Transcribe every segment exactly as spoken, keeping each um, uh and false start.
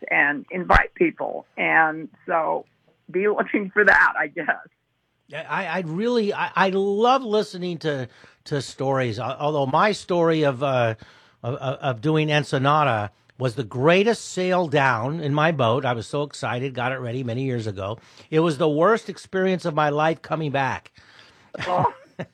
and invite people. And so be looking for that, I guess. I, I really, I, I love listening to, to stories. Although my story of, uh, of, of doing Ensenada was the greatest sail down in my boat. I was so excited, got it ready many years ago. It was the worst experience of my life coming back. Oh.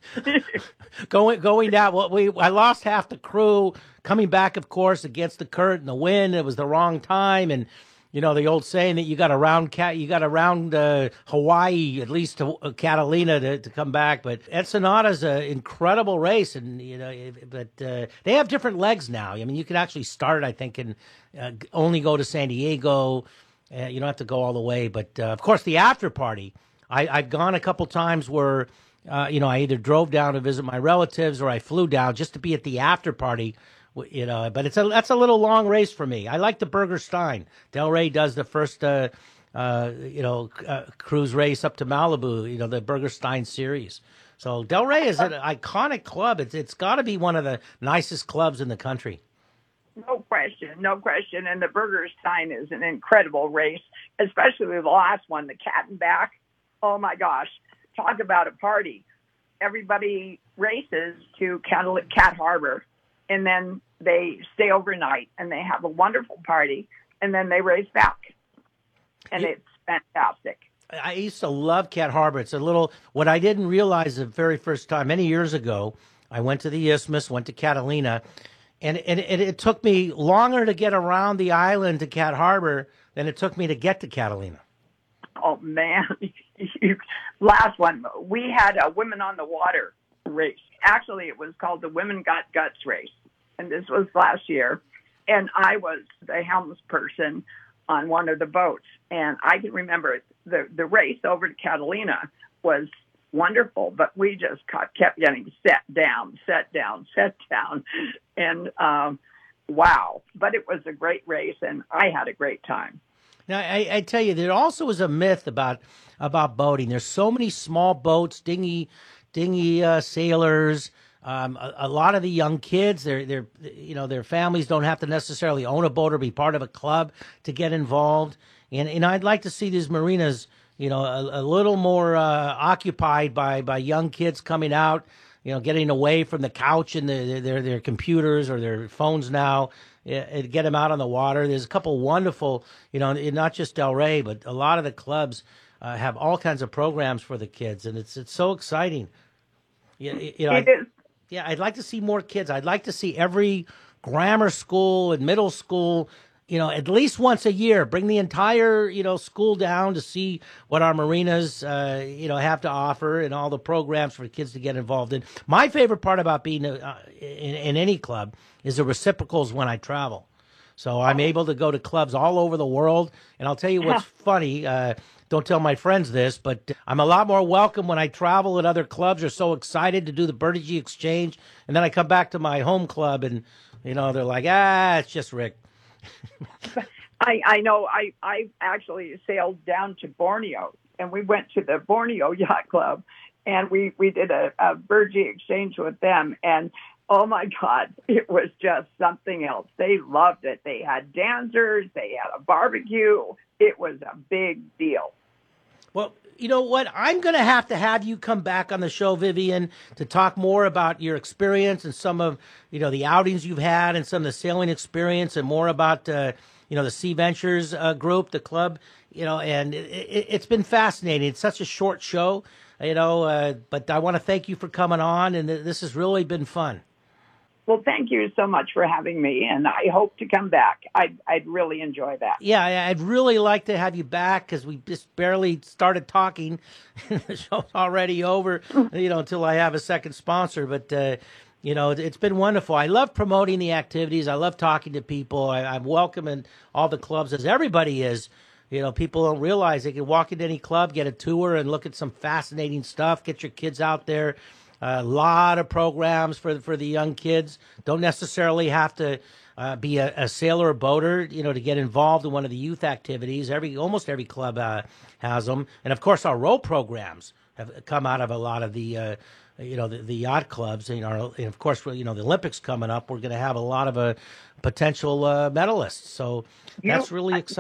going going down, well, we I lost half the crew coming back, of course, against the current and the wind. It was the wrong time, and you know the old saying that you got around cat, you got around uh, Hawaii, at least to uh, Catalina to, to come back. But Ensenada's an incredible race, and you know, but uh, they have different legs now. I mean, you can actually start, I think, and uh, only go to San Diego. Uh, you don't have to go all the way, but uh, of course, the after party. I, I've gone a couple times where. Uh, you know, I either drove down to visit my relatives or I flew down just to be at the after party, you know, but it's a, that's a little long race for me. I like the Burger Stein. Del Rey does the first, uh, uh, you know, uh, cruise race up to Malibu, you know, the Burger Stein series. So Del Rey is an iconic club. It's It's got to be one of the nicest clubs in the country. No question, no question. And the Burger Stein is an incredible race, especially the last one, the Cat and Back. Oh, my gosh. Talk about a party. Everybody races to Cat Harbor, and then they stay overnight, and they have a wonderful party, and then they race back. And it's fantastic. I used to love Cat Harbor. It's a little, what I didn't realize the very first time, many years ago, I went to the Isthmus, went to Catalina, and, and it, it took me longer to get around the island to Cat Harbor than it took me to get to Catalina. Oh, man. Last one, we had a Women on the Water race. Actually, it was called the Women Got Guts race, and this was last year. And I was the helmsperson on one of the boats, and I can remember the the race over to Catalina was wonderful, but we just kept getting set down, set down, set down, and um, wow! But it was a great race, and I had a great time. Now, I, I tell you, there also is a myth about about boating. There's so many small boats, dinghy, dinghy uh, sailors. Um, a, a lot of the young kids, they're, they're, you know, their families don't have to necessarily own a boat or be part of a club to get involved. And and I'd like to see these marinas, you know, a, a little more uh, occupied by by young kids coming out, you know, getting away from the couch and the, their their computers or their phones now. Yeah, get them out on the water. There's a couple wonderful, you know, not just Del Rey, but a lot of the clubs uh, have all kinds of programs for the kids, and it's it's so exciting. You, you know, it I, is. Yeah, I'd like to see more kids. I'd like to see every grammar school and middle school, you know, at least once a year, bring the entire, you know, school down to see what our marinas, uh, you know, have to offer and all the programs for kids to get involved in. My favorite part about being uh, in, in any club is the reciprocals when I travel. So I'm able to go to clubs all over the world. And I'll tell you what's funny. Uh, don't tell my friends this, but I'm a lot more welcome when I travel at other clubs. They're so excited to do the Birdie Exchange. And then I come back to my home club and, you know, they're like, ah, it's just Rick. I, I know I, I actually sailed down to Borneo, and we went to the Borneo Yacht Club, and we, we did a, a Birdie Exchange with them. And oh, my God, it was just something else. They loved it. They had dancers. They had a barbecue. It was a big deal. Well, you know what? I'm going to have to have you come back on the show, Vivian, to talk more about your experience and some of, you know, the outings you've had and some of the sailing experience and more about, uh, you know, the Sea Ventures uh, group, the club, you know, and it, it, it's been fascinating. It's such a short show, you know, uh, but I want to thank you for coming on, and this has really been fun. Well, thank you so much for having me, and I hope to come back. I'd, I'd really enjoy that. Yeah, I'd really like to have you back because we just barely started talking. The show's already over, you know, until I have a second sponsor. But, uh, you know, it's been wonderful. I love promoting the activities. I love talking to people. I, I'm welcoming all the clubs, as everybody is. You know, people don't realize they can walk into any club, get a tour, and look at some fascinating stuff, get your kids out there. A lot of programs for for the young kids. Don't necessarily have to uh, be a, a sailor or boater, you know, to get involved in one of the youth activities. Every almost every club uh, has them, and of course, our row programs have come out of a lot of the, uh, you know, the, the yacht clubs. And, our, and of course, you know, the Olympics coming up. We're going to have a lot of uh, potential uh, medalists. So You that's know, really exciting.